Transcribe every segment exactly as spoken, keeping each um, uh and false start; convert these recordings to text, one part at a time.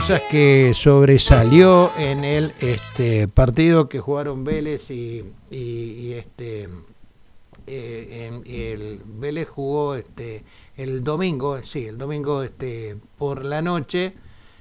cosas que sobresalió en el este partido que jugaron Vélez y, y, y este eh, en, el Vélez jugó este el domingo, sí, el domingo este por la noche,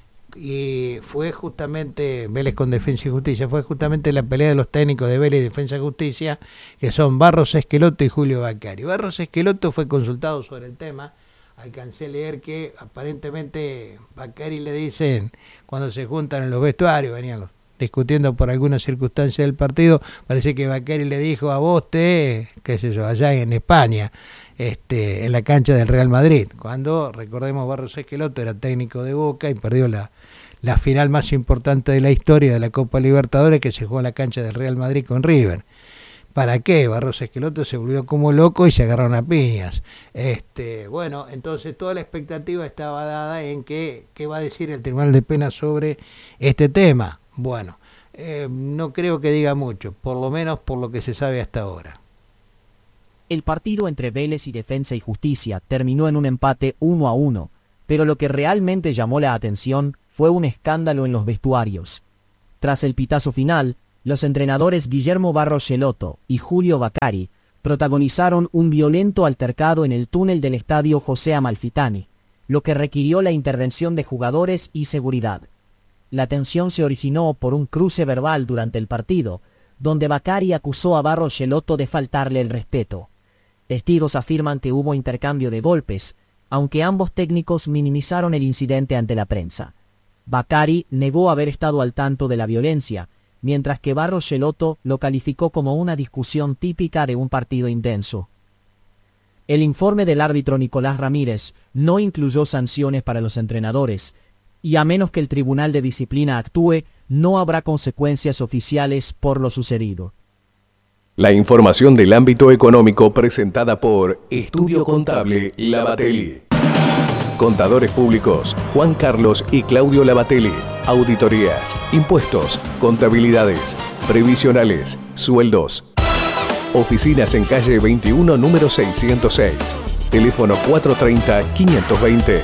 y fue justamente Vélez con Defensa y Justicia, fue justamente la pelea de los técnicos de Vélez y Defensa y Justicia, que son Barros Esqueloto y Julio Bacari. Barros Esqueloto fue consultado sobre el tema. Alcancé a leer que aparentemente Bacari le dicen, cuando se juntan en los vestuarios, venían los, discutiendo por alguna circunstancia del partido, parece que Bacari le dijo a vos, te, qué sé yo, allá en España, este, en la cancha del Real Madrid, cuando, recordemos, Barros Esqueloto era técnico de Boca y perdió la, la final más importante de la historia de la Copa Libertadores, que se jugó en la cancha del Real Madrid con River. ¿Para qué? Barros Esqueloto se volvió como loco y se agarraron a piñas. Este, bueno, entonces toda la expectativa estaba dada en que, qué va a decir el Tribunal de Penas sobre este tema. Bueno, eh, no creo que diga mucho, por lo menos por lo que se sabe hasta ahora. El partido entre Vélez y Defensa y Justicia terminó en un empate uno a uno, pero lo que realmente llamó la atención fue un escándalo en los vestuarios. Tras el pitazo final, los entrenadores Guillermo Barros Schelotto y Julio Bacari protagonizaron un violento altercado en el túnel del estadio José Amalfitani, lo que requirió la intervención de jugadores y seguridad. La tensión se originó por un cruce verbal durante el partido, donde Bacari acusó a Barros Schelotto de faltarle el respeto. Testigos afirman que hubo intercambio de golpes, aunque ambos técnicos minimizaron el incidente ante la prensa. Bacari negó haber estado al tanto de la violencia, mientras que Barros Schelotto lo calificó como una discusión típica de un partido intenso. El informe del árbitro Nicolás Ramírez no incluyó sanciones para los entrenadores, y a menos que el Tribunal de Disciplina actúe, no habrá consecuencias oficiales por lo sucedido. La información del ámbito económico presentada por Estudio Contable Lavatelli. Contadores públicos Juan Carlos y Claudio Lavatelli. Auditorías, impuestos, contabilidades, previsionales, sueldos. Oficinas en calle veintiuno, número seiscientos seis. Teléfono cuatro tres cero, cinco dos cero.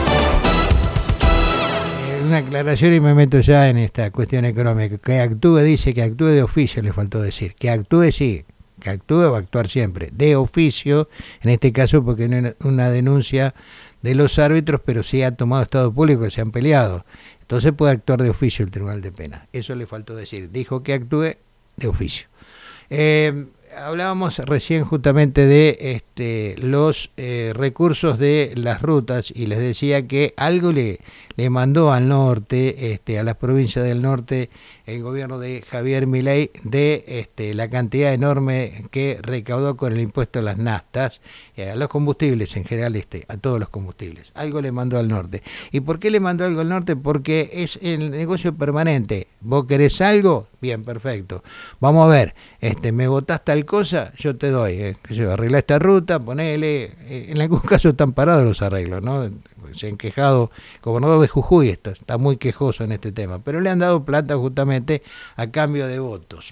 Una aclaración y me meto ya en esta cuestión económica. Que actúe, dice que actúe de oficio, le faltó decir. Que actúe, sí. Que actúe va a actuar siempre. De oficio, en este caso porque no es una denuncia de los árbitros, pero sí ha tomado estado público que se han peleado. Entonces puede actuar de oficio el Tribunal de Penas. Eso le faltó decir. Dijo que actúe de oficio. Eh, hablábamos recién justamente de este, los eh, recursos de las rutas y les decía que algo le, le mandó al norte, este, a las provincias del norte, el gobierno de Javier Milei, de este, la cantidad enorme que recaudó con el impuesto a las naftas, eh, a los combustibles en general, este, a todos los combustibles. Algo le mandó al norte. ¿Y por qué le mandó algo al norte? Porque es el negocio permanente. ¿Vos querés algo? Bien, perfecto. Vamos a ver, este, me votás tal cosa, yo te doy. Eh, yo arreglá esta ruta, ponele. Eh, en algún caso están parados los arreglos, ¿no? Se han quejado, el gobernador de Jujuy está, está muy quejoso en este tema, pero le han dado plata justamente a cambio de votos.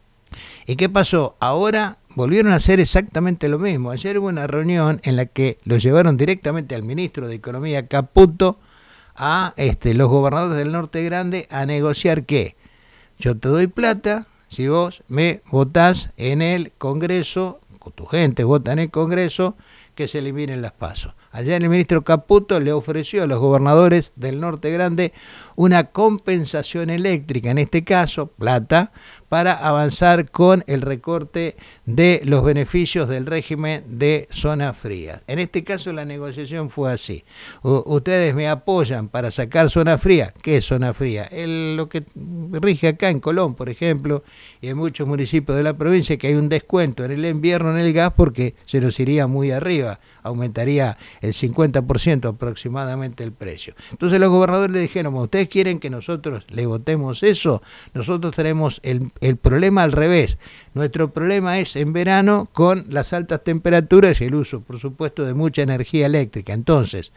¿Y qué pasó? Ahora volvieron a hacer exactamente lo mismo. Ayer hubo una reunión en la que lo llevaron directamente al ministro de Economía, Caputo, a este, los gobernadores del Norte Grande a negociar qué. Yo te doy plata si vos me votás en el Congreso, o tu gente vota en el Congreso, que se eliminen las PASO. Ayer el ministro Caputo le ofreció a los gobernadores del Norte Grande una compensación eléctrica, en este caso, plata, para avanzar con el recorte de los beneficios del régimen de zona fría. En este caso la negociación fue así. U- ustedes me apoyan para sacar zona fría. ¿Qué es zona fría? El, lo que rige acá en Colón, por ejemplo, y en muchos municipios de la provincia, que hay un descuento en el invierno en el gas porque se nos iría muy arriba, aumentaría el cincuenta por ciento aproximadamente el precio. Entonces los gobernadores le dijeron, ¿ustedes quieren que nosotros le votemos eso? Nosotros tenemos el, el problema al revés. Nuestro problema es en verano con las altas temperaturas y el uso, por supuesto, de mucha energía eléctrica. Entonces,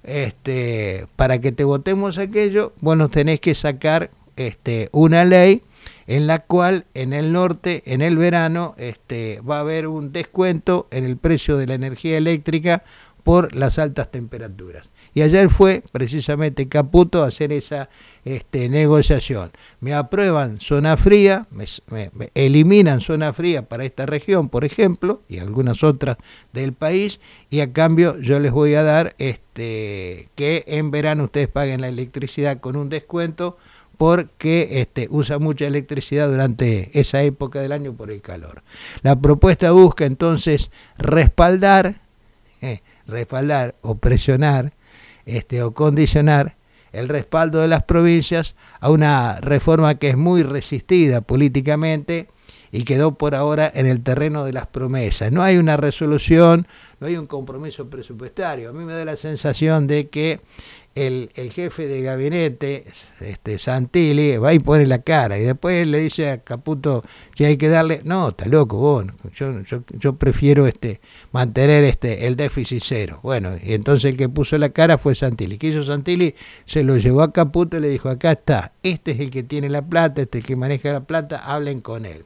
este, para que te votemos aquello, vos nos tenés que sacar este, una ley en la cual en el norte, en el verano, este, va a haber un descuento en el precio de la energía eléctrica por las altas temperaturas. Y Y ayer fue precisamente Caputo a hacer esa este, negociación. Me aprueban zona fría, me, me, me eliminan zona fría para esta región, por ejemplo, y algunas otras del país, y a cambio yo les voy a dar este, que en verano ustedes paguen la electricidad con un descuento, porque este, usa mucha electricidad durante esa época del año por el calor. La propuesta busca entonces respaldar, eh, respaldar o presionar este, o condicionar el respaldo de las provincias a una reforma que es muy resistida políticamente y quedó por ahora en el terreno de las promesas. No hay una resolución, no hay un compromiso presupuestario. A mí me da la sensación de que el, el jefe de gabinete, este Santilli, va y pone la cara y después le dice a Caputo que hay que darle, no, está loco vos, yo, yo, yo prefiero este mantener este el déficit cero. Bueno, y entonces el que puso la cara fue Santilli. ¿Qué hizo Santilli? Se lo llevó a Caputo y le dijo, acá está, este es el que tiene la plata, este es el que maneja la plata, hablen con él.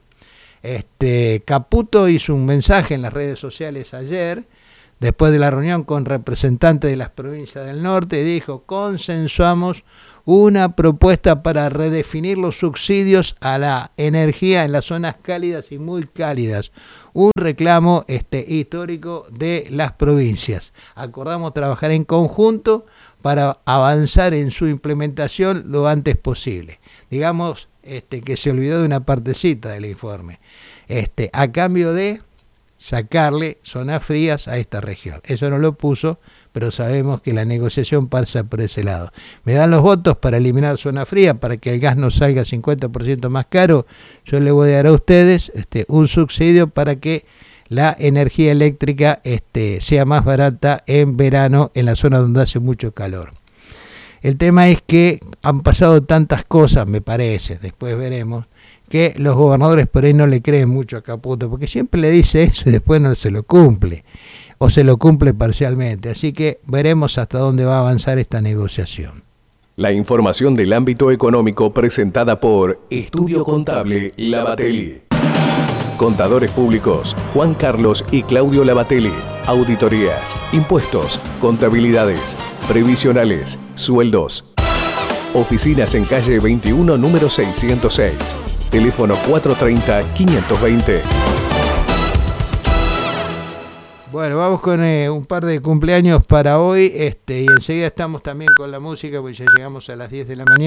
Este Caputo hizo un mensaje en las redes sociales ayer, después de la reunión con representantes de las provincias del norte, y dijo, consensuamos una propuesta para redefinir los subsidios a la energía en las zonas cálidas y muy cálidas, un reclamo este, histórico de las provincias. Acordamos trabajar en conjunto para avanzar en su implementación lo antes posible. Digamos este, que se olvidó de una partecita del informe, este, a cambio de sacarle zonas frías a esta región. Eso no lo puso, pero sabemos que la negociación pasa por ese lado. Me dan los votos para eliminar zona fría, para que el gas no salga cincuenta por ciento más caro. Yo le voy a dar a ustedes este, un subsidio para que la energía eléctrica este, sea más barata en verano en la zona donde hace mucho calor. El tema es que han pasado tantas cosas, me parece, después veremos, que los gobernadores por ahí no le creen mucho a Caputo, porque siempre le dice eso y después no se lo cumple, o se lo cumple parcialmente. Así que veremos hasta dónde va a avanzar esta negociación. La información del ámbito económico presentada por Estudio Contable Lavatelli. Contadores públicos Juan Carlos y Claudio Lavatelli. Auditorías, impuestos, contabilidades, previsionales, sueldos. Oficinas en calle veintiuno, número seiscientos seis. Teléfono cuatro tres cero, cinco dos cero. Bueno, vamos con eh, un par de cumpleaños para hoy, este, y enseguida estamos también con la música, porque ya llegamos a las diez de la mañana.